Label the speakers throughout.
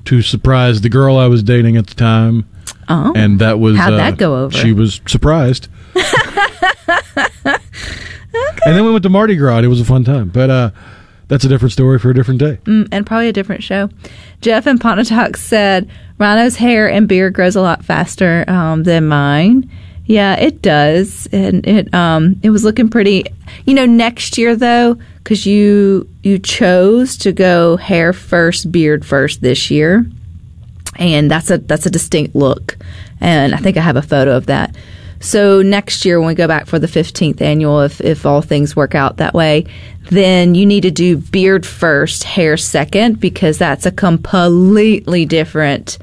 Speaker 1: to surprise the girl I was dating at the time.
Speaker 2: Oh,
Speaker 1: and that was
Speaker 2: how'd that go over?
Speaker 1: She was surprised.
Speaker 2: Okay.
Speaker 1: And then we went to Mardi Gras. It was a fun time, but that's a different story for a different day.
Speaker 2: And probably a different show. Jeff in Pontotoc said, Rhino's hair and beard grows a lot faster than mine. Yeah, it does. And it was looking pretty. Next year, though, because you chose to go hair first, beard first this year. And that's a distinct look. And I think I have a photo of that. So next year when we go back for the 15th annual, if all things work out that way, then you need to do beard first, hair second, because that's a completely different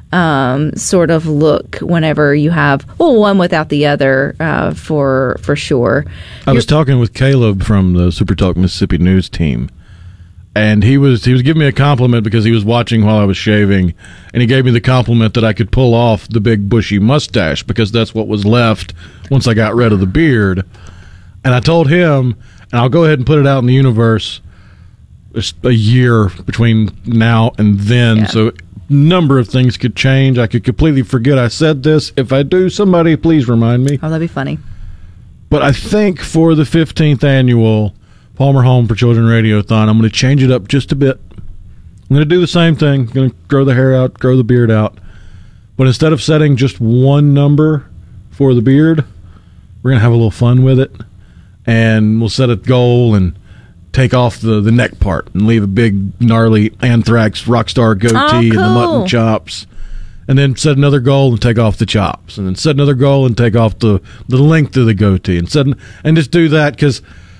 Speaker 2: sort of look whenever you have one without the other for sure.
Speaker 1: I was talking with Caleb from the Super Talk Mississippi News team, and he was giving me a compliment because he was watching while I was shaving, and he gave me the compliment that I could pull off the big bushy mustache because that's what was left once I got rid of the beard. And I told him, and I'll go ahead and put it out in the universe, there's a year between now and then, so a number of things could change. I could completely forget I said this. If I do, somebody please remind me.
Speaker 2: Oh, that'd be funny.
Speaker 1: But I think for the 15th annual Palmer Home for Children Radiothon, I'm going to change it up just a bit. I'm going to do the same thing. I'm going to grow the hair out, grow the beard out. But instead of setting just one number for the beard, we're going to have a little fun with it. And we'll set a goal and take off the neck part and leave a big, gnarly anthrax rockstar goatee and the mutton chops. And then set another goal and take off the chops. And then set another goal and take off the length of the goatee. And just do that because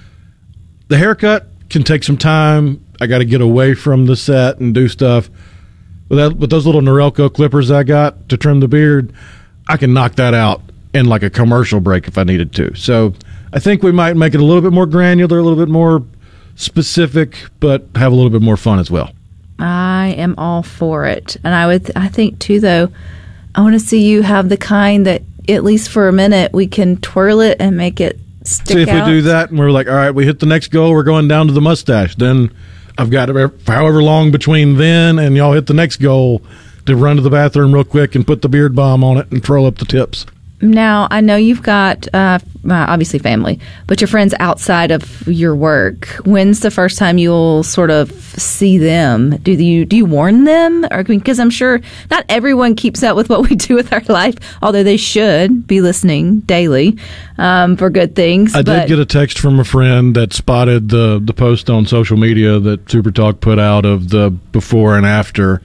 Speaker 1: the haircut can take some time. I got to get away from the set and do stuff. With those little Norelco clippers I got to trim the beard, I can knock that out in like a commercial break if I needed to. So I think we might make it a little bit more granular, a little bit more specific, but have a little bit more fun as well.
Speaker 2: I am all for it. And I think too, though, I want to see you have the kind that at least for a minute we can twirl it and make it stick
Speaker 1: See if
Speaker 2: out.
Speaker 1: we do that and we're like, all right, we hit the next goal, we're going down to the mustache. Then I've got however long between then and y'all hit the next goal to run to the bathroom real quick and put the beard balm on it and twirl up the tips.
Speaker 2: Now, I know you've got, obviously family, but your friends outside of your work. When's the first time you'll sort of see them? Do you warn them? Because I'm sure not everyone keeps up with what we do with our life, although they should be listening daily for good things.
Speaker 1: I did get a text from a friend that spotted the post on social media that Super Talk put out of the before and after,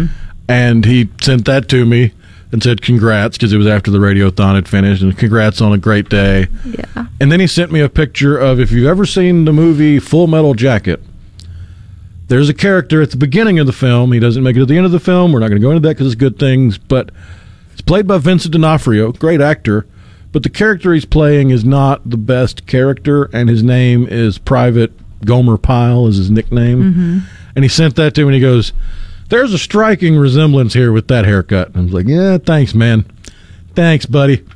Speaker 1: and he sent that to me. And said congrats because it was after the Radiothon had finished, and congrats on a great day.
Speaker 2: Yeah.
Speaker 1: And then he sent me a picture of, if you've ever seen the movie Full Metal Jacket, there's a character at the beginning of the film. He doesn't make it at the end of the film. We're not going to go into that because it's good things, but it's played by Vincent D'Onofrio, great actor, but the character he's playing is not the best character, and his name is Private Gomer Pyle is his nickname. And he sent that to me, and he goes, there's a striking resemblance here with that haircut. And I was like, yeah, thanks, man. Thanks, buddy.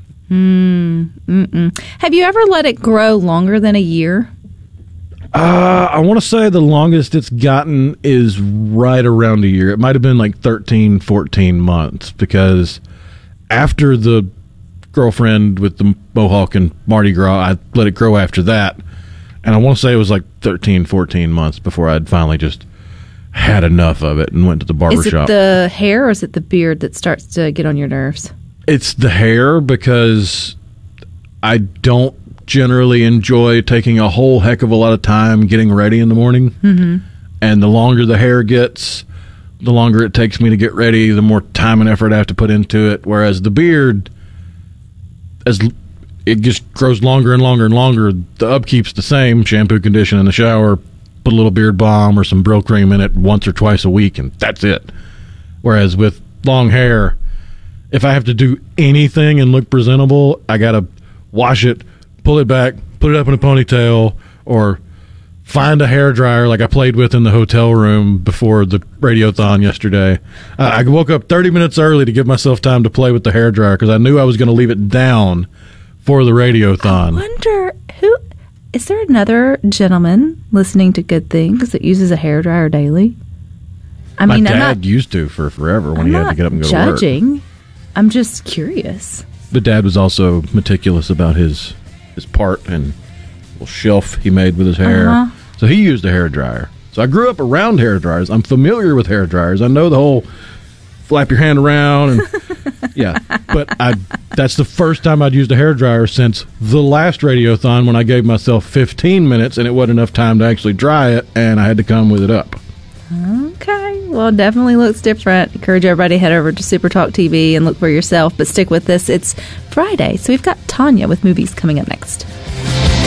Speaker 2: Have you ever let it grow longer than a year?
Speaker 1: I want to say the longest it's gotten is right around a year. It might have been like 13, 14 months because after the girlfriend with the mohawk and Mardi Gras, I let it grow after that. And I want to say it was like 13, 14 months before I'd finally just had enough of it and went to the barbershop.
Speaker 2: Is it the hair or is it the beard that starts to get on your nerves?
Speaker 1: It's the hair because I don't generally enjoy taking a whole heck of a lot of time getting ready in the morning. And the longer the hair gets, the longer it takes me to get ready, the more time and effort I have to put into it. Whereas the beard, as it just grows longer and longer and longer, the upkeep's the same. Shampoo, condition in the shower, put a little beard balm or some Brill cream in it once or twice a week, and that's it. Whereas with long hair, if I have to do anything and look presentable, I got to wash it, pull it back, put it up in a ponytail, or find a hairdryer like I played with in the hotel room before the Radiothon yesterday. I woke up 30 minutes early to give myself time to play with the hairdryer because I knew I was going to leave it down for the Radiothon.
Speaker 2: I wonder is there another gentleman listening to Good Things that uses a hairdryer daily? I mean,
Speaker 1: My
Speaker 2: I'm
Speaker 1: dad
Speaker 2: not
Speaker 1: used to for forever when
Speaker 2: I'm
Speaker 1: he had to
Speaker 2: not
Speaker 1: get up and go
Speaker 2: judging.
Speaker 1: to work.
Speaker 2: I'm just curious.
Speaker 1: But Dad was also meticulous about his part and little shelf he made with his hair.
Speaker 2: Uh-huh.
Speaker 1: So he used a hair dryer. So I grew up around hair dryers. I'm familiar with hair dryers. I know the whole flap your hand around and yeah. But that's the first time I'd used a hair dryer since the last Radiothon when I gave myself 15 minutes and it wasn't enough time to actually dry it and I had to come with it up.
Speaker 2: Okay. Well, it definitely looks different. Encourage everybody to head over to Super Talk TV and look for yourself. But stick with this. It's Friday, so we've got Tanya with movies coming up next.